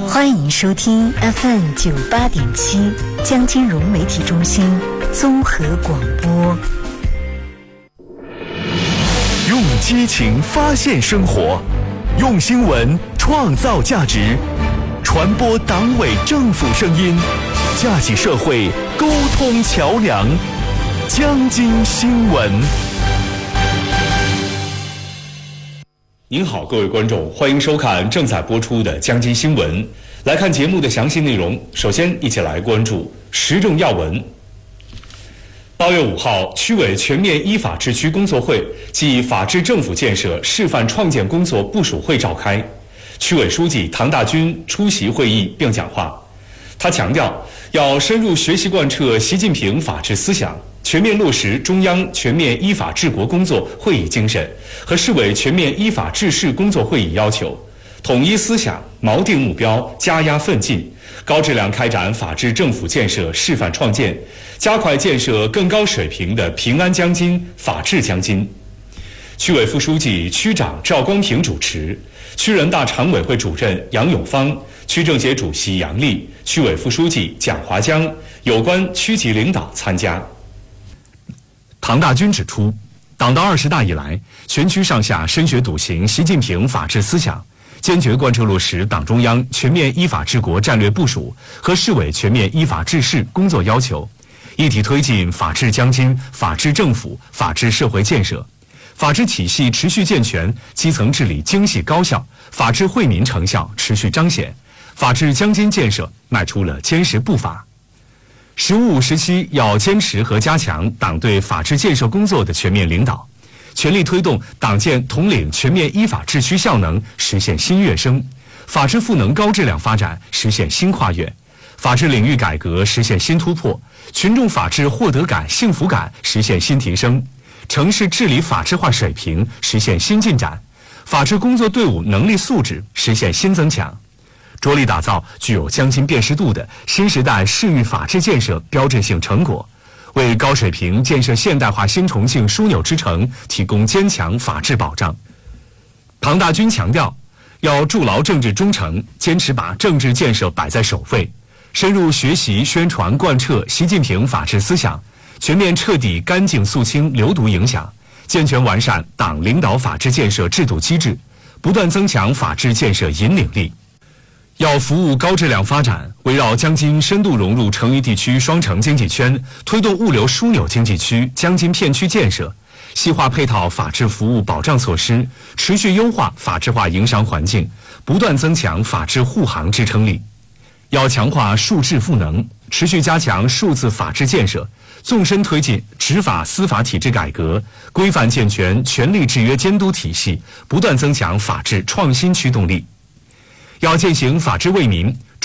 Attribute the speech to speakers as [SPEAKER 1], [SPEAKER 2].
[SPEAKER 1] 欢迎收听 FM 98.7江金融媒体中心综合广播。
[SPEAKER 2] 用激情发现生活，用新闻创造价值，传播党委政府声音，架起社会沟通桥梁。江津新闻。
[SPEAKER 3] 您好，各位观众，欢迎收看正在播出的江津新闻。来看节目的详细内容，首先一起来关注时政要闻。8月5号，区委全面依法治区工作会暨法治政府建设示范创建工作部署会召开，区委书记唐大军出席会议并讲话。他强调，要深入学习贯彻习近平法治思想，全面落实中央全面依法治国工作会议精神和市委全面依法治市工作会议要求，统一思想，锚定目标，加压奋进，高质量开展法治政府建设示范创建，加快建设更高水平的平安江津、法治江津。区委副书记、区长赵光平主持，区人大常委会主任杨永芳、区政协主席杨丽、区委副书记蒋华江、有关区级领导参加。唐大军指出，党到20大以来，全区上下深学笃行习近平法治思想，坚决贯彻落实党中央全面依法治国战略部署和市委全面依法治市工作要求，一体推进法治江津、法治政府、法治社会建设，法治体系持续健全，基层治理精细高效，法治惠民成效持续彰显，法治江津建设迈出了坚实步伐。实务时期要坚持和加强党对法治建设工作的全面领导，全力推动党建统领全面依法治区效能实现新跃升，法治赋能高质量发展实现新跨越，法治领域改革实现新突破，群众法治获得感、幸福感实现新提升，城市治理法治化水平实现新进展，法治工作队伍能力素质实现新增强，着力打造具有江津辨识度的新时代市域法治建设标志性成果，为高水平建设现代化新重庆枢纽之城提供坚强法治保障。唐大军强调，要筑牢政治忠诚，坚持把政治建设摆在首位，深入学习宣传贯彻习近平法治思想，全面彻底干净肃清流毒影响，健全完善党领导法治建设制度机制，不断增强法治建设引领力。要服务高质量发展，围绕江津深度融入成渝地区双城经济圈，推动物流枢纽经济区、江津片区建设，细化配套法治服务保障措施，持续优化法治化营商环境，不断增强法治护航支撑力。要强化数治赋能，持续加强数字法治建设，纵深推进执法司法体制改革，规范健全权力制约监督体系，不断增强法治创新驱动力。要践行法治为民，